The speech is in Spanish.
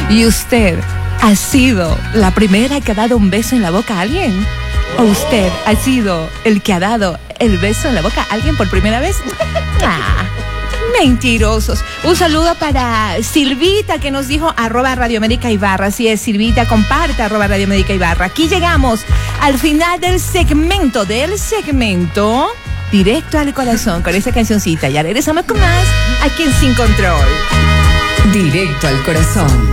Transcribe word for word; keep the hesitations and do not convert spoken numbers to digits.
¿Y usted ha sido la primera que ha dado un beso en la boca a alguien? ¿O usted ha sido el que ha dado el beso en la boca a alguien por primera vez? Ah, mentirosos. Un saludo para Silvita, que nos dijo arroba Radio América Ibarra. Así es, Silvita, comparte arroba Radio América Ibarra. Aquí llegamos al final del segmento, del segmento Directo al Corazón, con esa cancioncita. Ya regresamos con más aquí en Sin Control. Directo al Corazón.